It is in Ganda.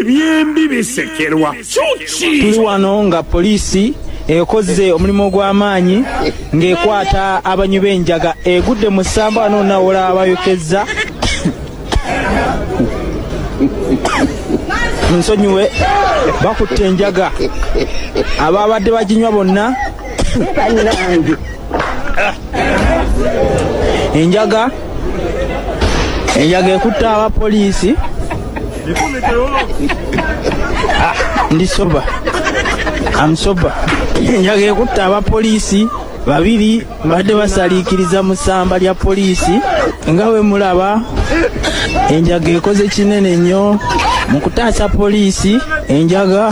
ebyembi bisekerwa kyuki. Tuli wano nga poliisi ekoze omulimu gw'amaanyi ng'ekwata abanywi b'enjaga egudde mu ssamba wano nawola abayokezza nsonyiwe bakutte enjaga ababadde baginywa bonna enjaga ekutta abapoliisi ndi soba amusoba enjaga ekutta abapoliisi babiri badde basaliikiriza mu ssamba lya poliisi nga bwe mulaba enjaga ekoze kinene nnyo mu kutaasa poliisi enjaga